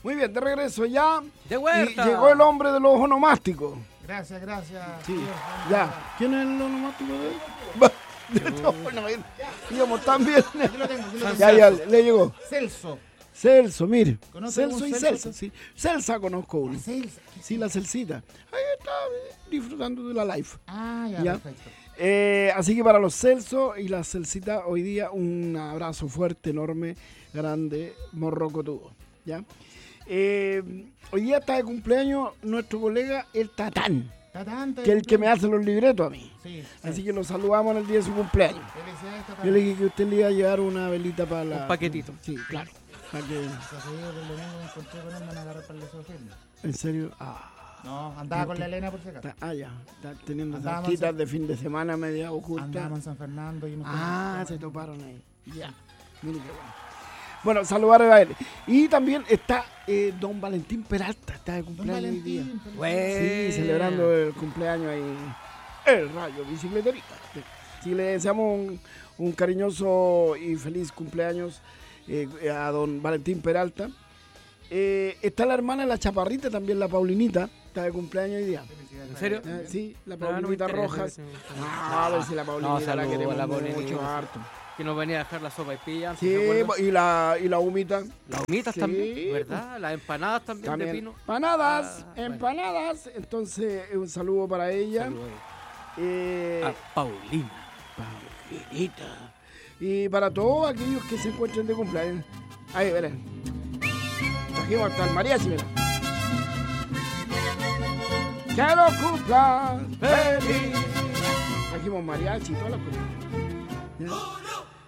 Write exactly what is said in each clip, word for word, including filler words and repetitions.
Muy bien, de regreso ya. De vuelta. Y llegó el hombre de los onomásticos. Gracias, gracias. Sí, Dios, ya. ¿Quién es el onomástico de él? No, no, digamos, también. Aquí lo tengo, aquí lo tengo. Ya, ya, le llegó. Celso. Celso, mire. ¿Conoce Celso algún y Celso? Celsa, sí. Celsa conozco uno. Celso. Sí, la Celsita. Ahí está eh, disfrutando de la live. Ah, ya, Ya. perfecto. Eh, así que para los Celso y la Celsita, hoy día un abrazo fuerte, enorme, grande, morrocotudo. ¿Ya? Eh, hoy día está de cumpleaños nuestro colega el Tatán, Tatán, que es el que me hace los libretos a mí. Sí, sí. Así que lo saludamos en el día de su cumpleaños. Felicidades, Tatán. Yo le dije que usted le iba a llevar una velita para la... Un paquetito. Sí, claro. Para que... Ese día del domingo me encontré con él, me van a agarrar para el deseo firme. ¿En serio? Ah, No, andaba con la Elena por si acaso. está- ah ya. Está teniendo esas Andábamos citas en- de fin de semana media oculta. Andábamos en San Fernando y nos Ah, se toparon ahí. Ya. Mire qué bueno. Bueno, saludar a él. Y también está eh, don Valentín Peralta, está de Don cumpleaños hoy día. Valentín, felicidades. Güey. Sí, celebrando el cumpleaños ahí. El Rayo Bicicleterista. Sí, le deseamos un, un cariñoso y feliz cumpleaños eh, a don Valentín Peralta. Eh, está la hermana de la Chaparrita, también la Paulinita, está de cumpleaños hoy día. Felicidades, ¿En serio? Eh, sí, la Ah, no me Paulinita interesa, Rojas. ese- Ah, a ver si la Paulinita la saludo queremos a la mucho, Paulinita. harto. Que nos venía a dejar la sopa y pilla. Sí, y la, y la humita. Las humitas Sí, también, ¿verdad? Las empanadas también, También. de pino. Empanadas, Ah, bueno. empanadas. Entonces, un saludo para ella. Saludos Eh, a Paulina. Paulinita. Y para todos aquellos que se encuentren de cumpleaños. Ahí, verán. Trajimos hasta el mariachi, verán. Que lo cumplas feliz. Trajimos mariachi y todas las cosas. ¿Ya?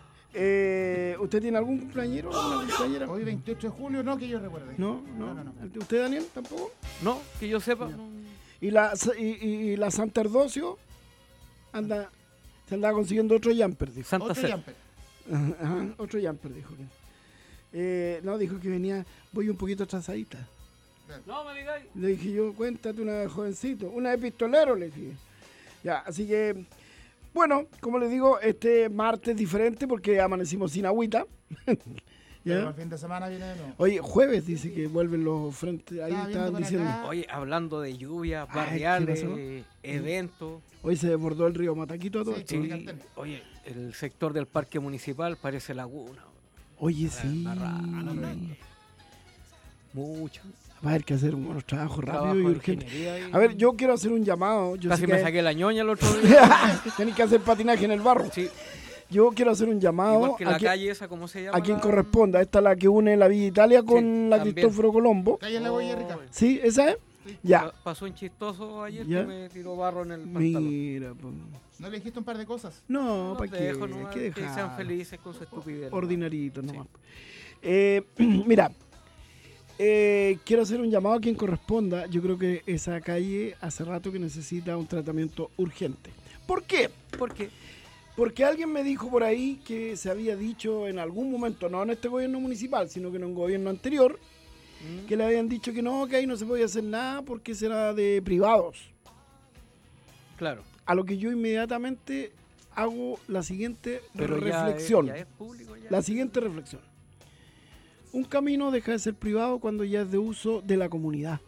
Eh, ¿Usted tiene algún cumpleañero? ¿Alguna cumpleañera? Hoy veintiocho de julio, no que yo recuerde. No, no. No, no, no. ¿Usted, Daniel, tampoco? No, que yo sepa. no. Y la, y, y, y la Santa Erdocio anda, se andaba consiguiendo otro jumper, dijo. Santa Otro Cera. jumper. Ajá, ajá, otro jumper, dijo. que. Eh, no, dijo que venía, voy un poquito atrasadita. No me digáis. Le dije yo, cuéntate una de jovencito, una de pistolero, le dije. Ya, así que, bueno, como les digo, este martes diferente porque amanecimos sin agüita. Pero ¿Ya? el fin de semana viene de nuevo. Oye, jueves dice que vuelven los frentes, ahí Estaba viendo estaban por diciendo. acá. Oye, hablando de lluvia, Ay, barriales, ¿qué pasó? eh, eventos. Hoy se desbordó el río Mataquito a todo Sí, esto. sí. Sí, Cantén. oye, el sector del parque municipal parece laguna. Oye, sí. La rana, mucho. Va a haber que hacer unos trabajos Trabajo rápidos y de urgentes. ingeniería y- A ver, yo quiero hacer un llamado. Yo Casi sé me que saqué la ñoña el otro día. tenéis que hacer patinaje en el barro. Sí, Yo quiero hacer un llamado igual que la a, quien, calle esa, ¿cómo se llama? a quien la- corresponda. Esta es la que une la Villa Italia con Sí, la también. Cristóforo Colombo. Calle en la Boya Rica. Oh, ¿Sí? ¿Esa es? Ya. pa- Pasó en chistoso ayer Ya. que me tiró barro en el pantalón. Mira, po. ¿No le dijiste un par de cosas? No, Los ¿para qué? dejo Hay nomás, que que dejar. sean felices con su estupidez. Ordinaritos Sí. nomás. Eh, mira, eh, quiero hacer un llamado a quien corresponda. Yo creo que esa calle hace rato que necesita un tratamiento urgente. ¿Por qué? ¿Por qué? Porque alguien me dijo por ahí que se había dicho en algún momento, no en este gobierno municipal, sino que en un gobierno anterior, Mm. que le habían dicho que no, que ahí no se podía hacer nada porque será de privados. Claro. A lo que yo inmediatamente hago la siguiente Pero ya reflexión. es, ya es público. Ya. La siguiente reflexión. Un camino deja de ser privado cuando ya es de uso de la comunidad.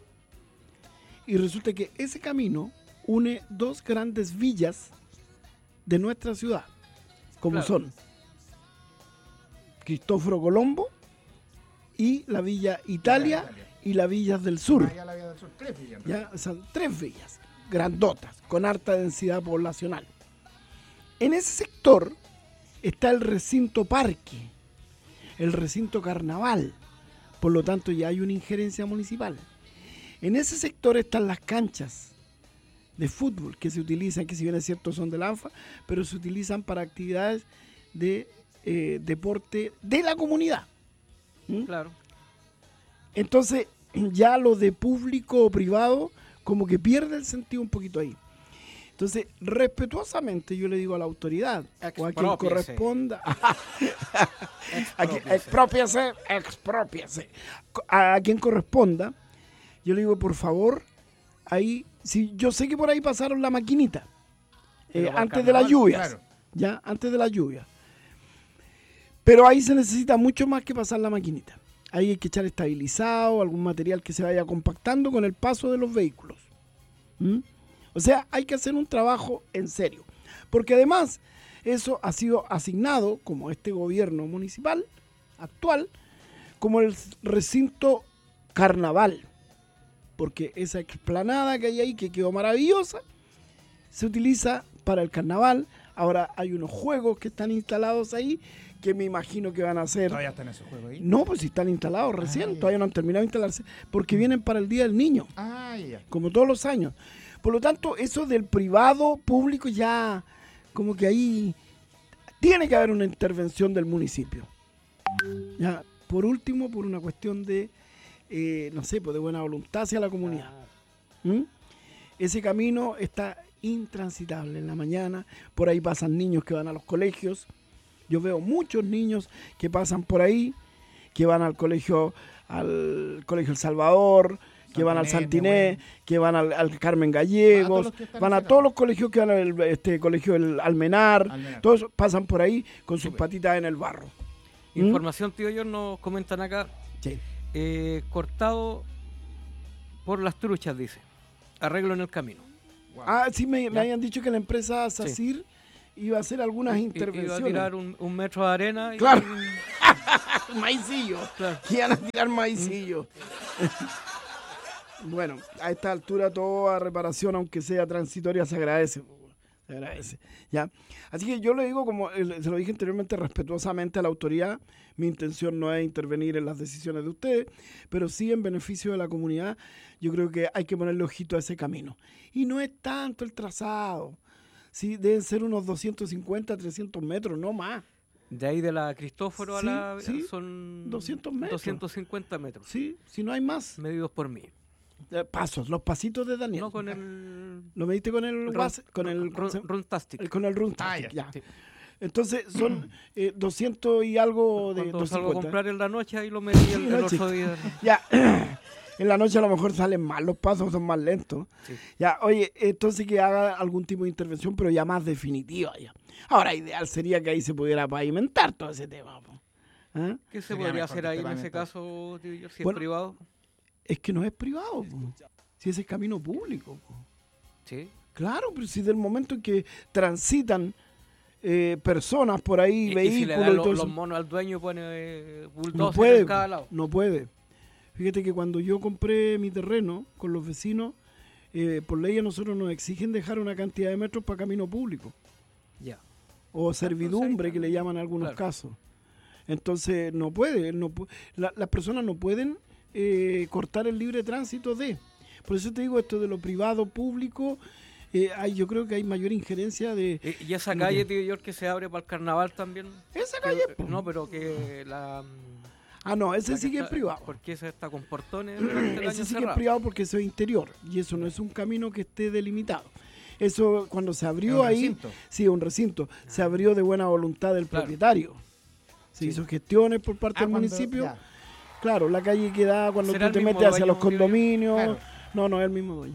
Y resulta que ese camino une dos grandes villas de nuestra ciudad, como Claro. son Cristóforo Colombo y la Villa Italia Italia. y la Villas del Sur. Allá la Vía del Sur, tres villas. Ya son tres villas grandotas con harta densidad poblacional. En ese sector está el recinto parque, el recinto carnaval, por lo tanto ya hay una injerencia municipal. En ese sector están las canchas de fútbol que se utilizan, que si bien es cierto son del ANFA, pero se utilizan para actividades de eh, deporte de la comunidad. ¿Mm? Claro. Entonces, ya lo de público o privado, como que pierde el sentido un poquito ahí. Entonces, respetuosamente yo le digo a la autoridad, o a quien Exprópiese. corresponda, a quien, expropiase, expropiase, a quien corresponda, yo le digo, por favor, ahí, si yo sé que por ahí pasaron la maquinita, Pero eh, para antes de las carnaval, lluvias, claro. ya, antes de las lluvias. Pero ahí se necesita mucho más que pasar la maquinita. Ahí hay que echar estabilizado, algún material que se vaya compactando con el paso de los vehículos. ¿Mm? O sea, hay que hacer un trabajo en serio. Porque además, eso ha sido asignado, como este gobierno municipal actual, como el recinto carnaval. Porque esa explanada que hay ahí, que quedó maravillosa, se utiliza para el carnaval. Ahora hay unos juegos que están instalados ahí, que me imagino que van a ser... ¿Todavía están esos juegos ahí? No, pues si están instalados recién, Ah, todavía no han terminado de instalarse, porque vienen para el Día del Niño, Ah, ya. como todos los años. Por lo tanto, eso del privado, público, ya como que ahí tiene que haber una intervención del municipio. Ya, por último, por una cuestión de, eh, no sé, pues de buena voluntad hacia la comunidad. ¿Mm? Ese camino está intransitable en la mañana, por ahí pasan niños que van a los colegios. Yo veo muchos niños que pasan por ahí, que van al colegio, al colegio El Salvador, que van al Santiné, que van al, al Carmen Gallegos, van a todos los colegios que van al este, colegio El Almenar, Almenar. todos pasan por ahí con sus Sí, patitas en el barro. ¿Mm? Información, tío, ellos nos comentan acá, Sí. eh, cortado por las truchas, dice. Arreglo en el camino. Wow. Ah, sí, me, me ¿Ya? habían dicho que la empresa SACIR iba a hacer algunas I- i- intervenciones. Iba a tirar un, un metro de arena. Y, Claro. Maicillo. Claro. Que iban a tirar maicillo. Bueno, a esta altura toda reparación, aunque sea transitoria, se agradece. po, Se agradece. ¿Ya? Así que yo le digo, como eh, se lo dije anteriormente, respetuosamente a la autoridad. Mi intención no es intervenir en las decisiones de ustedes, pero sí en beneficio de la comunidad. Yo creo que hay que ponerle ojito a ese camino. Y no es tanto el trazado. Sí, deben ser unos doscientos cincuenta, trescientos metros, no más. De ahí de la Cristóforo Sí, a la... sí, son doscientos metros. doscientos cincuenta metros. Sí, si no hay más. Medidos por mí. Eh, Pasos, los pasitos de Daniel. No con el... ¿Lo mediste con el Run- WhatsApp? Con el, Run- Run- Runtastic. el- con el Ah, Runtastic, ya. ya. Sí. Entonces son eh, doscientos y algo de Cuando salgo a doscientos cincuenta. comprar en la noche, ahí lo medí el, el noche. otro día. Ya, en la noche a lo mejor salen mal, los pasos son más lentos. Sí. Ya, oye, entonces que haga algún tipo de intervención, pero ya más definitiva ya. Ahora, ideal sería que ahí se pudiera pavimentar todo ese tema. po. ¿Ah? ¿Qué se Sería podría mejor hacer que ahí esté en ese pavimentado. caso, tío George, si Bueno, es privado? Es que no es privado, po. Si ese es camino público. po. Sí. Claro, pero si del momento en que transitan eh, personas por ahí, Y, y vehículos si le dan y lo- todo los eso, monos al dueño, pone eh, no bulldozer puede, en cada lado. no puede. Fíjate que cuando yo compré mi terreno con los vecinos, eh, por ley a nosotros nos exigen dejar una cantidad de metros para camino público Ya. o servidumbre que le llaman en algunos Claro. casos. Entonces no puede, él no pu- la- las personas no pueden eh, cortar el libre tránsito de. Por eso te digo esto de lo privado, público, eh, hay, yo creo que hay mayor injerencia de Y, y esa Lo calle, que- tío George, que se abre para el carnaval también. esa que- calle. po. no, pero que la... Ah, no, ese la sí que es está- privado. Porque esa está con portones durante el Ese año sí que es cerrado. privado porque eso es interior y eso no es un camino que esté delimitado. Eso cuando se abrió Es un ahí, recinto. sí, un recinto, se abrió de buena voluntad del Claro. propietario. Se Sí. hizo gestiones por parte Ah, del cuando- municipio. ya. Claro, la calle queda cuando ¿Será tú te el mismo metes hacia dueño, los tío George? condominios. Claro. No, no es el mismo dueño.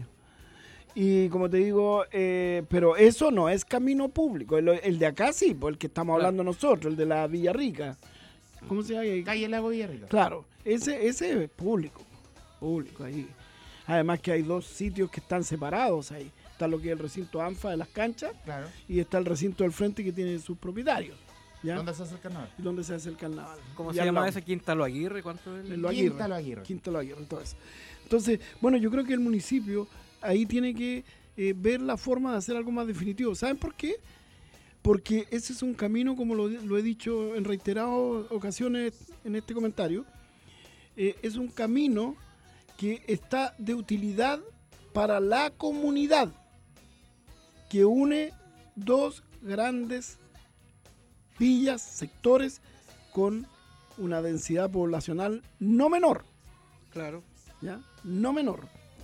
Y como te digo, eh, pero eso no es camino público. El, el de acá sí, pues el que estamos Claro. hablando nosotros, el de la Villa Rica. ¿Cómo se llama? Calle Lago Villarrica. Claro, ese, ese es público, público ahí. Además que hay dos sitios que están separados ahí. Está lo que es el recinto ANFA de las canchas Claro. y está el recinto del frente que tiene sus propietarios. ¿Ya? ¿Dónde se hace el carnaval? Y donde se hace el carnaval. ¿Cómo Y se al llama lado. ese? Quinta Lo Aguirre, ¿cuánto es? En Lo Aguirre. Quinta Lo Aguirre. Quinta Lo Aguirre, entonces. Entonces, bueno, yo creo que el municipio ahí tiene que eh, ver la forma de hacer algo más definitivo. ¿Saben por qué? Porque ese es un camino, como lo, lo he dicho en reiteradas ocasiones en este comentario, eh, es un camino que está de utilidad para la comunidad, que une dos grandes villas, sectores, con una densidad poblacional no menor. Claro. ¿Ya? No menor.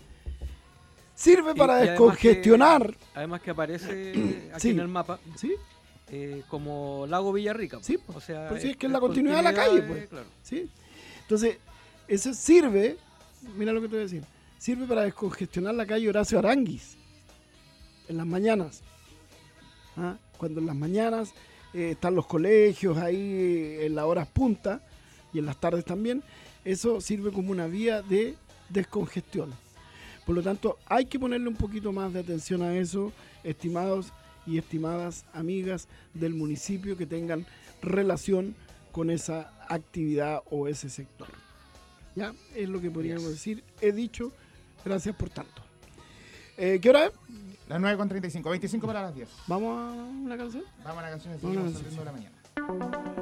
Sirve Y- para y además descongestionar, que- Además que aparece aquí Sí. en el mapa ¿sí? eh, como Lago Villarrica. Sí, o sea, pues sí, es que es la continuidad de la calle, continuidad pues. de- claro. ¿Sí? Entonces, eso sirve, mira lo que te voy a decir, sirve para descongestionar la calle Horacio Aranguis en las mañanas. ¿Ah? Cuando en las mañanas eh, están los colegios ahí en las horas punta y en las tardes también, eso sirve como una vía de descongestión. Por lo tanto, hay que ponerle un poquito más de atención a eso, estimados y estimadas amigas del municipio que tengan relación con esa actividad o ese sector. Ya, es lo que podríamos decir. He dicho, gracias por tanto. Eh, ¿Qué hora es? Las nueve con treinta y cinco, veinticinco para las diez. ¿Vamos a una canción? Vamos a la canción y Vamos a la seguimos al ritmo de la mañana.